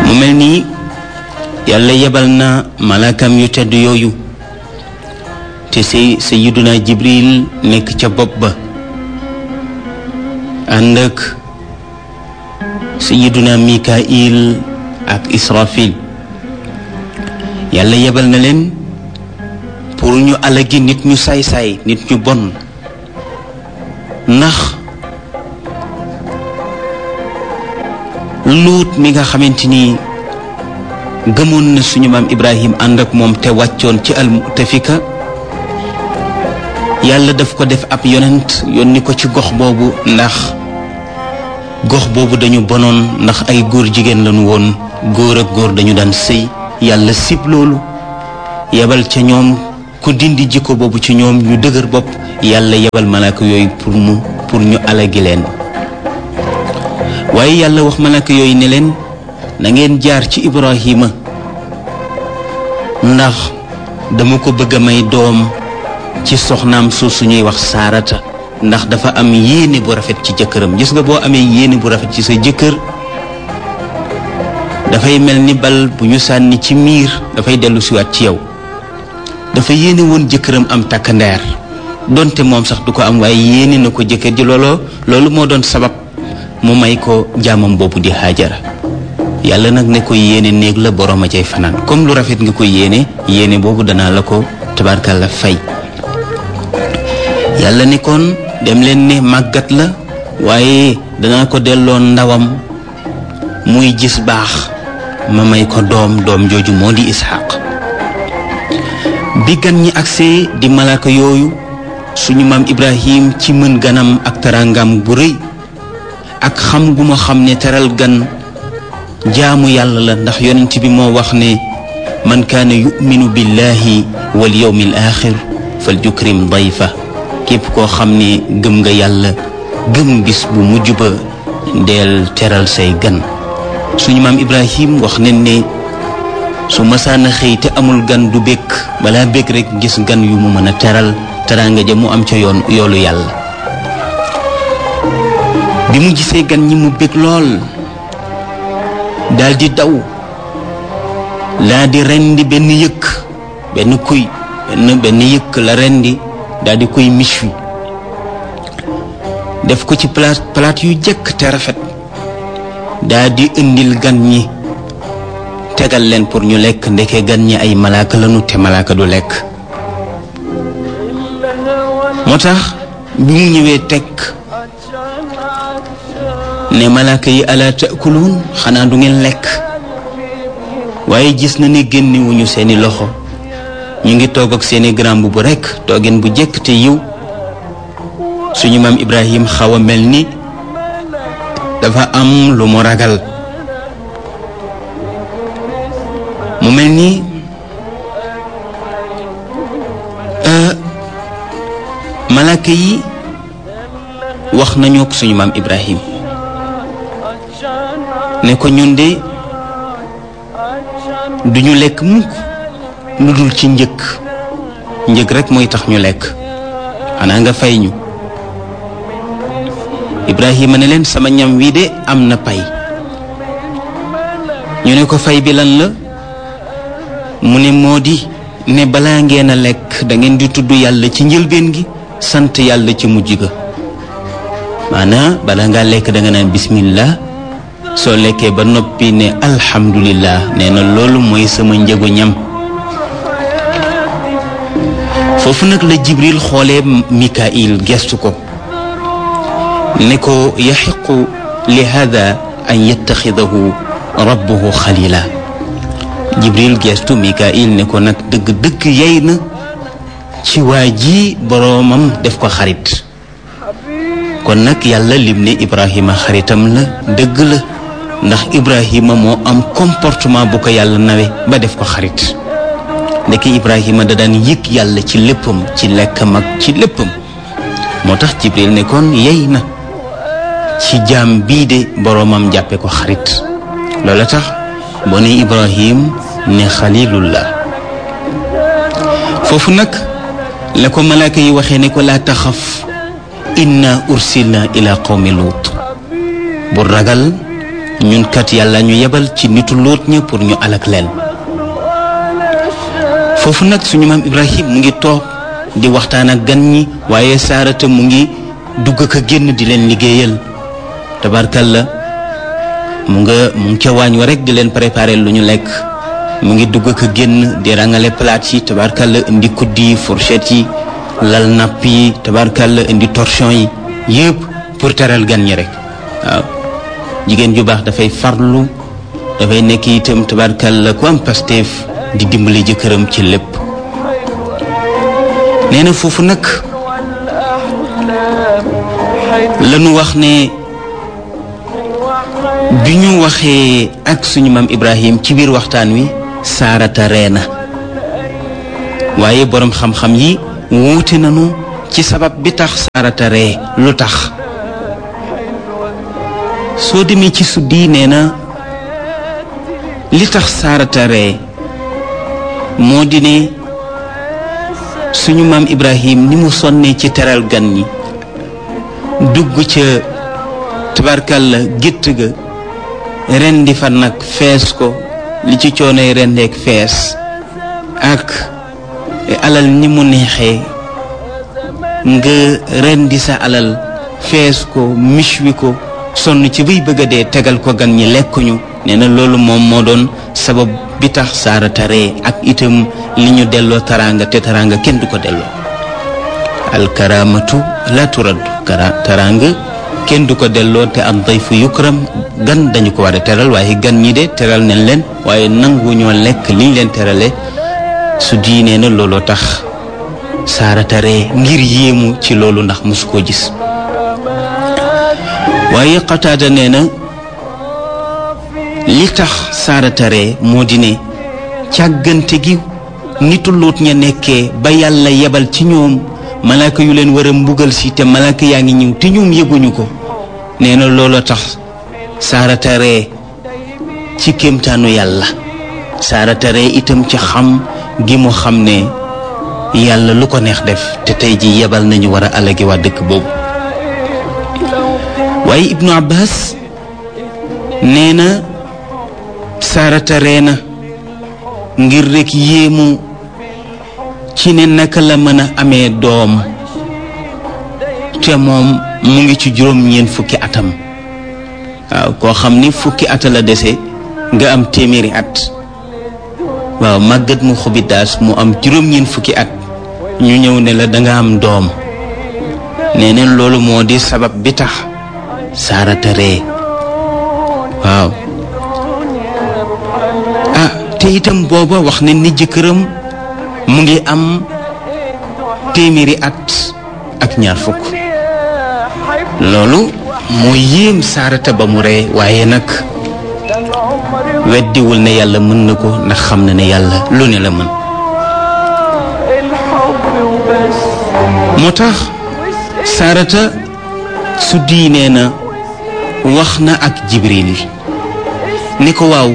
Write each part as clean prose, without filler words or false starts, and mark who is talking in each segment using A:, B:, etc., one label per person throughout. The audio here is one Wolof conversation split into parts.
A: mu mel nii yàlla yebal na malaakam yu tedd yooyu te sayyiduna Jibril nekk ca bopp ba ànd ak sayyiduna Mikail ak Israfil. yàlla yebal na leen pour ñu alagi nit ñu saay-saay nit ñu bon, ndax Luut mi nga xamante ni gëmoon na suñu maam Ibrahim ànd ak moom te wàccoon ci al-Mu'tafika, yàlla daf ko def ab yonent yónni ko ci gox boobu, ndax gox boobu dañu bonoon, ndax ay góor jigéen lañu woon, góor ak góor dañu daan sëy. yàlla sib loolu, yebal ca ñoom ku dindi jikko boobu ci ñoom ñu dëgër bopp, yàlla yebal malaaka yooyu pour ñu alagi leen. waaye yàlla wax malaaka yooyu ne leen na ngeen jaar ci Ibrahima, ndax dama ko bëgg a may doom ci soxnaam su ñuy wax Saarata, ndax dafa am yéene bu rafet ci jëkkëram. gis nga boo amee yéene bu rafet ci sa jëkkër, dafay mel ni bal bu ñu sànni ci miir, dafay dellu siwaat ci yow. dafa yéene woon jëkkëram am takkandeer, donte moom sax du ko am, waaye yéene na ko jëkkër ji. loolu moo doon sabab mu may ko jaamam boobu di Haajara. yàlla nag ne ko yéene néeg la boroom a cay fanaan, comme lu rafet nga ko yéene boobu danaa la ko tabaarkalla fay. yàlla ne kon dem leen ne màggat la, waaye danaa ko delloo ndawam muy gis baax, ma may ko doom jooju moo di Isxaaq. bi gan ñi agsee di malaaka yooyu, suñu maam Ibrahim ci mën ganam ak tarangam bu rëy ak xam gu ma xam ne teral gan jaamu yàlla la, ndax yonent bi moo wax ne man kaana yuminu billahi wal yawmil axir fal yukrim dayfa. képp koo xam ne gëm nga yàlla, gëm bis bu mujj ba, deel teral say gan. suñu maam Ibrahim wax nañ ne su masaana xëy te amul gan du békk, balaa békk rek gis gan yu mu mën a teral, teraanga ja mu am ca yoolu yàlla. bi mu gisee gan ñi mu békk lool, daldi daw laa di rendi benn yëkk, benn kuy benn yëkk la rendi, daldi koy miche def ko ci palaat yu jëkk te rafet, daldi indil gan ñi tegal leen pour ñu lekk. ndeke gan ñi ay malaaka lañu te malaaka du lekk. moo tax bi mu ñëwee teg ne malaaka yi ala taakuluun, xanaa du ngeen lekk. waaye gis na ne génnewuñu seeni loxo, ñu ngi toog ak seeni grand bu rekk, toogeen bu jëkk te yiw. suñu maam Ibrahim xaw a mel ni dafa am lu mu ragal. mu mel ni malaaka yi wax nañu ak suñu maam Ibrahim ne ko ñun de duñu lekk mukk lu dul ci njëg rek mooy tax ñu lekk, xanaa nga fay ñu. Ibrahima ne leen sama ñam wi de am na pay. ñu ne ko fay bi lan la? mu ne moo di ne balaa ngeen a lekk da ngeen di tudd yàlla ci njëlbeen gi, sant yàlla ci mujj ga. maanaam balaa ngaa lekk da nga naan bismillah, soo lekkee ba noppi ne alhamdulillah. nee na loolu mooy sama njëgu ñam. foofu nag la Jibril xoolee Mikail gestu ko ne ko yaxiqu li hada an yattaxidahu rabbuhu xalila. Jibril gestu Mikail ne ko nag dëgg yey na ci waa ji boroomam def ko xarit. kon nag yàlla lim ne Ibrahima xaritam la, dëgg la, ndax Ibrahima moo am comportement bu ko yàlla nawe ba def ko xarit. ndeke Ibrahima da daan yëg yàlla ci léppam, ci lekkam ak ci léppam. moo tax Jibril ne kon yey na ci jaam bii de boroomam jàppe ko xarit. loola tax boo ne Ibrahim ne xalilullah. foofu nag la ko malaaka yi waxee ne ko laa taxaf inna ursilna ila qawmi luut. bu ragal ñun kat yàlla ñu yebal ci nitu Luut ña pour ñu alak leen. foofu nag suñu maam Ibrahim mu ngi toog di waxtaan ak gan ñi waaye Saarata mu ngi dugg ak a génn di leen liggéeyal tabarkalla mu ngi ca waañ wa rek di leen préparer lu ñu lekk. mu ngi dugg ak a génn di rangale plate yi tabarkalla indi kuddi yi fourchette yi lal napp yi tabarkalla indi torchon yi yëpp pour teral gan ñi rek waaw. jigéen ju baax dafay farlu dafay nekk itam tabarkalla ku am pasteef di dimbali jëkkëram ci lépp. nee na foofu nag lañu wax ne bi ñu waxee ak suñu maam Ibrahim ci biir waxtaan wi Saarata ree na waaye boroom xam-xam yi wuute nañu ci sabab bi tax Saarata ree lu tax. soo demee ci suddi nee na li tax Saarata ree moo di ne suñu maam Ibrahim ni mu sonnee ci teral gan ñi dugg ca tabarkalla gétt ga rendi fa nag fees ko li ci coonoy rendeek fees ak alal ni mu neexee nga rendi sa alal fees ko michwi ko sonn ci buy bëgg a dee tegal ko gan ñi lekkuñu. nee na loolu moom moo doon sabab bi tax Saarata ree ak itam li ñu delloo taraanga te taraanga kenn du ko delloo. alkaramatu la turaddu taraanga kenn du ko delloo te ad dayfu yukram gan dañu ko war a teral waaye gan ñi de teral nañ leen waaye nangu ñoo lekk liñ leen terale su diinee na looloo tax Saarata ree ngir yéemu ci loolu ndax mosu koo gis. waaye Qataada nee na li tax Saarata ree moo di ne càggante gi nitu Luut ña nekkee ba yàlla yebal ci ñoom malaaka yu leen war a mbugal si te malaaka yaa ngi ñëw te ñoom yëguñu ko. nee na looloo tax Saarata ree ci kéemtaanu yàlla. Saarata ree itam ci xam gi mu xam ne yàlla lu ko neex def te tey ji yebal nañu war a alagi waa dëkk boobu. waaye Ibnu Abbas nee na Saarata ree na ngir rek yéemu ci ne naka la mën a amee doom te moom mu ngi ci juróom-ñeent fukki atam. waaw koo xam ni fukki at la dese nga am téeméeri at. waaw màggat mu Xubidaas mu am juróom-ñeent fukki at ñu ñëw ne la danga am doom. nee neen loolu moo di sabab bi tax Saarata ree. waaw te itam booba wax ne ni jëkkëram mu ngi am téeméeri at ak ñaar fukk. loolu moo yéem Saarata ba mu ree waaye nag weddiwul ne yàlla mën na ko ndax xam na ne yàlla lu ne la mën. moo tax Saarata su diinee na wax na ak Jibril ni ko waaw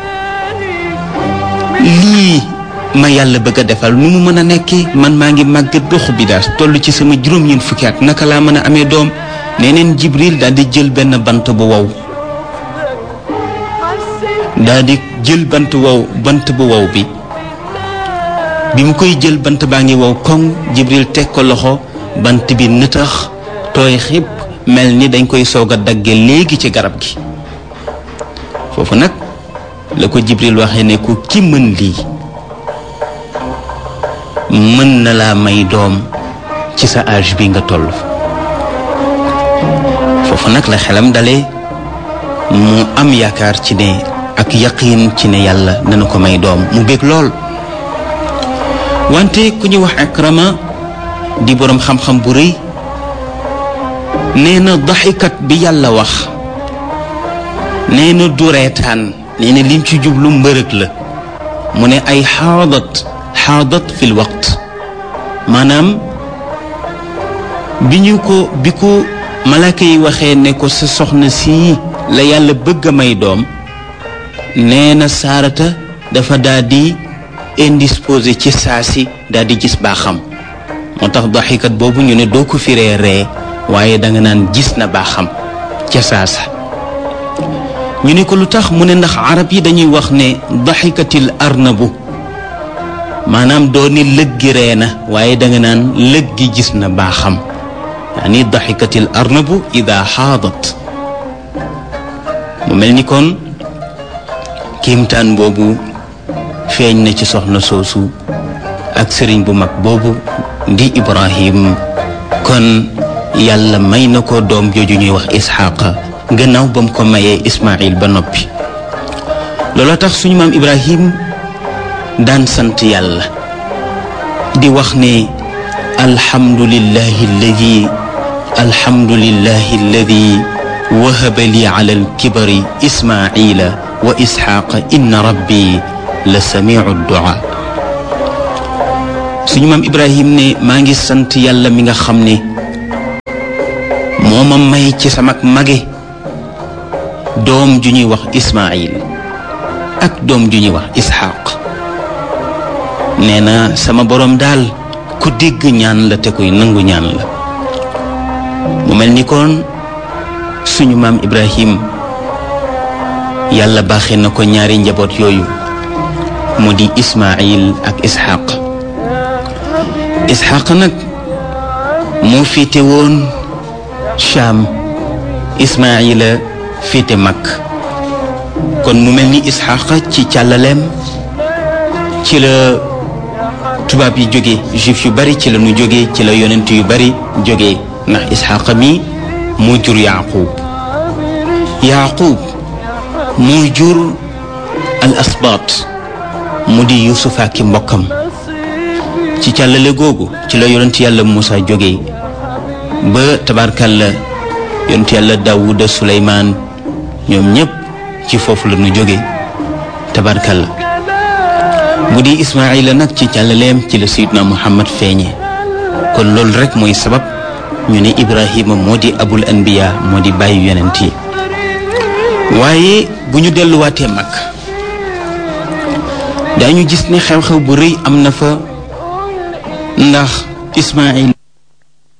A: lii ma yàlla bëgg a defal nu mu mën a nekkee man maa ngi màggat ba Xubidaas toll ci sama juróom-ñeent fukki at naka laa mën a amee doom. nee neen Jibril daal di jël benn bant bu wow bant bu wow bi mu koy jël bant baa ngi wow koŋ Jibril teg ko loxo bant bi nëtëx tooy xib mel ni dañ koy soog a dagge léegi ci garab gi. foofu nag la ko Jibril waxee ne ku ki mën lii mën na laa may doom ci sa âge bi nga toll. foofu nag la xelam dale mu am yaakaar ci ne ak yaqiin ci ne yàlla dana ko may doom mu bég lool. wante ku ñu wax Ikrama di boroom xam-xam bu rëy nee na daxikat bi yàlla wax nee na du reetaan nee na lim ci jublu mbërëg la mu ne ay xaadat fil waqt maanaam bi ko malaaka yi waxee ne ko sa soxna sii la yàlla bëgg a may doom nee na Saarata dafa daal di indisposé ci saasi daal di gis baaxam. moo tax daxikat boobu ñu ne doo ko firee ree waaye danga naan gis na baaxam ca saasa. ñu ne ko lu tax mu ne ndax arab yi dañuy wax ne daxikatil arnabu maanaam dooni lëggi reena waaye danga naan lëggi gis na baaxam yaani daxikatil arnabu ida xaadat mu mel ni kon kiimtaan boobu feeñ na ci soxna soosu ak sëriñ bu mag boobu di Ibrahim kon yàlla may na ko doom jooju ñuy wax Isxaaqa gannaaw ba mu ko mayee Ismaayil ba noppi looloo tax suñu maam Ibrahim daan sant yàlla di wax ne alhamdulillahi alladi wahaba li ala alkibari Ismaayila wa Isxaaqa inna rabbi la samiu duaa suñu maam Ibrahim ne maa ngi sant yàlla mi nga xam ne moo ma may ci samak mage doom ju ñuy wax Ismaayil ak doom ju ñuy wax Isxaaq nee na sama boroom daal ku dégg ñaan la te kuy nangu ñaan la mu mel ni kon suñu maam Ibrahim yàlla baaxee na ko ñaari njaboot yooyu mu di Ismaayil ak Isxaaq Isxaaq nag moo féete woon Shaam Ismaayila féete Makk kon mu mel ni Isxaaq ci càllaleem ci la tubaab yi jóge juif yu bari ci la ñu jóge ci la yonent yu bari jóge ndax Isxaaq mi moo jur Yaaqub moo jur al asbaat mu di Yuusuf ak mbokkam ci càllale googu ci la yonent yàlla Muusa jóge ba tabarkalla yonent yàlla Daawuda Suleymaan ñoom ñépp ci foofu la ñu jóge tabarkalla bu di Ismaayila nag ci càllaleem ci la Sayyidna Muhammad feeñe kon loolu rek mooy sabab ñu ne Ibrahima moo di abul anbiya moo di bàyyi yonent yi waaye bu ñu delluwaatee mag daañu gis ne xew-xew bu rëy am na fa ndax Ismaayil